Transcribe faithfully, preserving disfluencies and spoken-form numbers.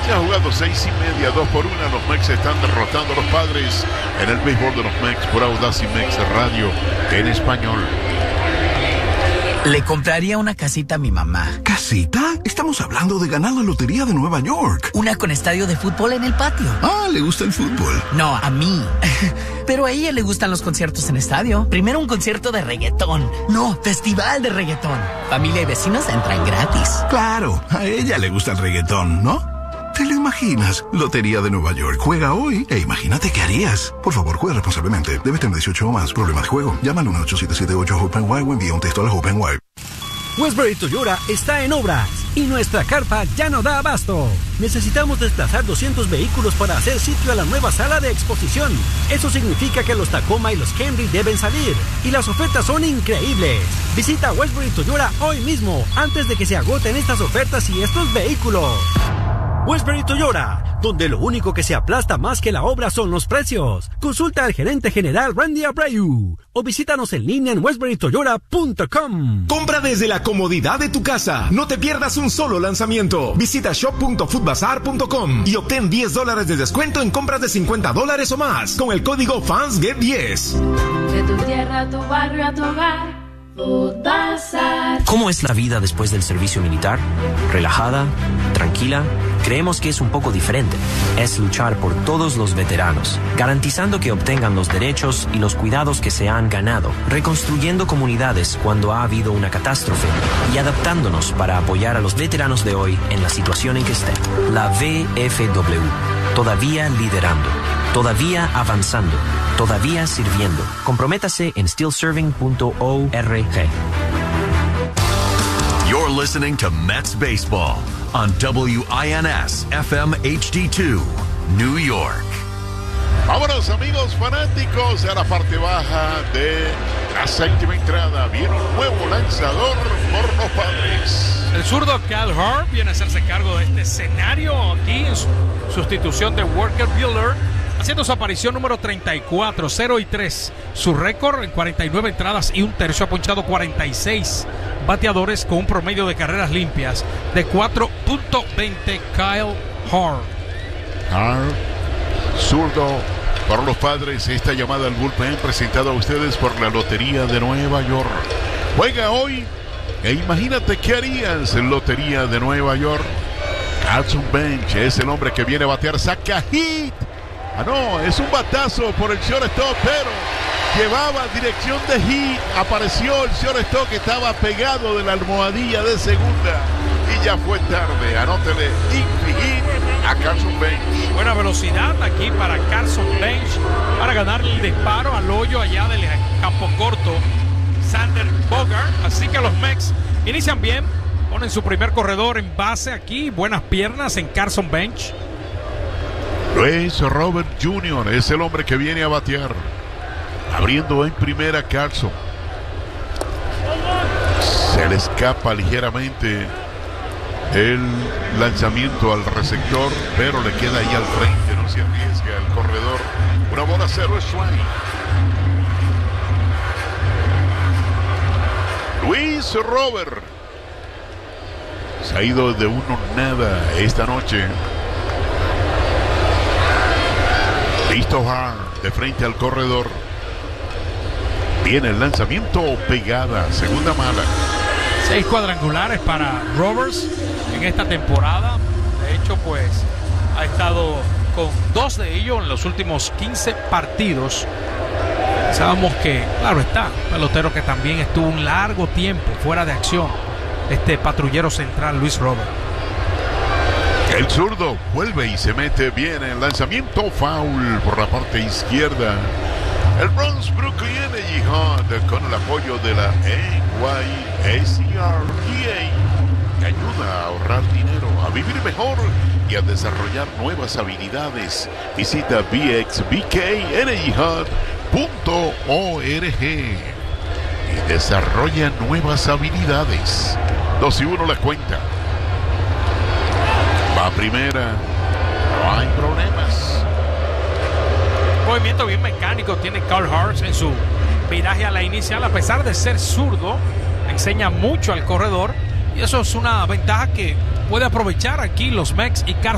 Ya ha jugado seis y media, dos por una. Los Mex están derrotando a los Padres en el béisbol de los Mex por Audacy Mex Radio en español. Le compraría una casita a mi mamá. ¿Casita? Estamos hablando de ganar la lotería de Nueva York. Una con estadio de fútbol en el patio. Ah, ¿le gusta el fútbol? No, a mí. Pero a ella le gustan los conciertos en estadio. Primero un concierto de reggaetón. No, festival de reggaetón. Familia y vecinos entran gratis. Claro, a ella le gusta el reggaetón, ¿no? ¿Te lo imaginas? Lotería de Nueva York. Juega hoy e imagínate qué harías. Por favor, juega responsablemente. Debes tener dieciocho o más. Problemas de juego. Llama al uno ocho siete siete ocho Hope and Why o envía un texto a la Hope and Why. Westbury Toyota está en obras y nuestra carpa ya no da abasto. Necesitamos desplazar doscientos vehículos para hacer sitio a la nueva sala de exposición. Eso significa que los Tacoma y los Camry deben salir y las ofertas son increíbles. Visita Westbury Toyota hoy mismo antes de que se agoten estas ofertas y estos vehículos. Westbury Toyota, donde lo único que se aplasta más que la obra son los precios. Consulta al gerente general Randy Abreu o visítanos en línea en westbury toyota punto com. Compra desde la comodidad de tu casa. No te pierdas un solo lanzamiento. Visita shop punto foodbazar punto com y obtén diez dólares de descuento en compras de cincuenta dólares o más con el código Fans Get diez. De tu tierra a tu barrio a tu hogar. ¿Cómo es la vida después del servicio militar? ¿Relajada? ¿Tranquila? Creemos que es un poco diferente. Es luchar por todos los veteranos, garantizando que obtengan los derechos y los cuidados que se han ganado, reconstruyendo comunidades cuando ha habido una catástrofe y adaptándonos para apoyar a los veteranos de hoy en la situación en que estén. La V F W, todavía liderando, todavía avanzando, todavía sirviendo. Comprométase en still serving punto org. You're listening to Mets Baseball on W I N S F M H D two, New York. Vámonos, amigos fanáticos, a la parte baja de la séptima entrada. Viene un nuevo lanzador por los Padres. El zurdo Cal Hart viene a hacerse cargo de este escenario aquí en su sustitución de Walker Buehler, haciendo su aparición número treinta y cuatro, cero y tres. Su récord en cuarenta y nueve entradas y un tercio, ha ponchado cuarenta y seis bateadores con un promedio de carreras limpias de cuatro punto veinte. Kyle Hart. Hart, zurdo por los Padres. Esta llamada al bullpen presentada a ustedes por la Lotería de Nueva York. Juega hoy e imagínate qué harías en Lotería de Nueva York. Carson Bench es el hombre que viene a batear, saca hit. Ah, no, es un batazo por el shortstop, pero llevaba dirección de hit. Apareció el shortstop que estaba pegado de la almohadilla de segunda y ya fue tarde. Anótele hit a Carson Bench. Buena velocidad aquí para Carson Bench para ganarle el disparo al hoyo allá del campo corto Sander Bogart. Así que los Mex inician bien, ponen su primer corredor en base aquí, buenas piernas en Carson Bench. Luis Robert junior es el hombre que viene a batear, abriendo en primera Carson. Se le escapa ligeramente el lanzamiento al receptor, pero le queda ahí al frente, no se arriesga el corredor. Una bola, cero strike. Luis Robert se ha ido de uno nada esta noche. Listo Hart de frente al corredor. Viene el lanzamiento, pegada, segunda mala. Seis cuadrangulares para Roberts en esta temporada. De hecho, pues ha estado con dos de ellos en los últimos quince partidos. Sabemos que, claro está, pelotero que también estuvo un largo tiempo fuera de acción, este patrullero central Luis Robert. El zurdo vuelve y se mete bien en el lanzamiento, foul por la parte izquierda. El Bronx Brooklyn Energy Hunt con el apoyo de la N Y S E R D A que ayuda a ahorrar dinero, a vivir mejor y a desarrollar nuevas habilidades. Visita b x b k energy hub punto org y desarrolla nuevas habilidades. Dos y uno la cuenta. Va a primera, no hay problemas. Movimiento bien mecánico tiene Carl Hart en su viraje a la inicial, a pesar de ser zurdo, enseña mucho al corredor y eso es una ventaja que puede aprovechar aquí los Mex y Carson